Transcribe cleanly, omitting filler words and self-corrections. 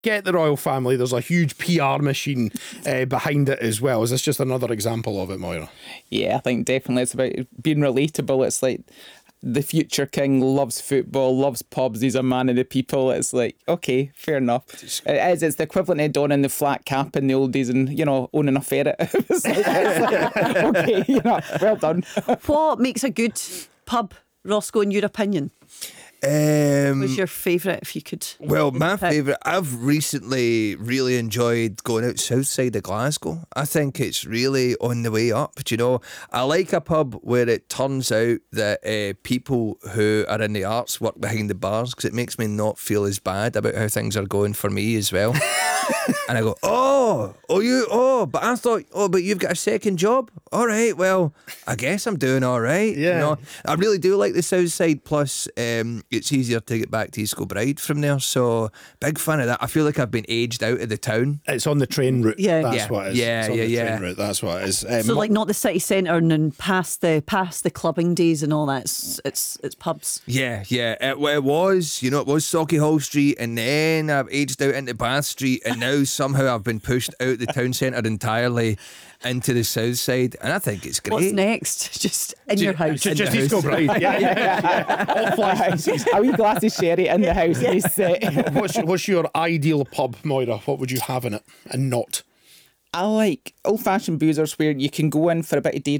get the royal family. There's a huge PR machine behind it as well. Is this just another example of it, Moira? Yeah, I think definitely it's about being relatable. It's like the future king loves football, loves pubs, he's a man of the people. It's like, okay, fair enough. It's the equivalent of donning the flat cap in the old days and, owning a ferret. Okay, well done. What makes a good pub, Roscoe, in your opinion? What's your favourite, if you could? Well, my favourite, I've recently really enjoyed going out south side of Glasgow. I think it's really on the way up, I like a pub where it turns out that people who are in the arts work behind the bars, because it makes me not feel as bad about how things are going for me as well. And I go, but I thought, but you've got a second job? All right, well, I guess I'm doing all right. Yeah. I really do like the south side, plus it's easier to get back to East Kilbride from there, so big fan of that. I feel like I've been aged out of the town. It's on the train route. Yeah. That's what it is. Yeah, it's on yeah, the yeah. train route. That's what it is. So like not the city centre and past the clubbing days and all that. It's pubs. Yeah. It was, it was Sauchiehall Street, and then I've aged out into Bath Street, and now somehow I've been pushed out the town centre entirely into the south side, and I think it's great. What's next? Just in your house. Just East Kilbride. Yeah. All flies. A wee glass of sherry in the house. What's your ideal pub, Moira? What would you have in it and not? I like old-fashioned boozers where you can go in for a bit of